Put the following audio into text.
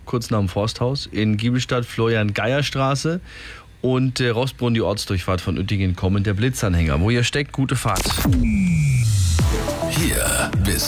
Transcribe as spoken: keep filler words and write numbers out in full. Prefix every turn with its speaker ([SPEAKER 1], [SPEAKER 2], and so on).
[SPEAKER 1] kurz nach dem Forsthaus. In Giebelstadt Florian-Geier-Straße. Und äh, Rossbrunn, die Ortsdurchfahrt von Uettingen, kommen der Blitzanhänger. Wo ihr steckt, gute Fahrt.
[SPEAKER 2] Hier bis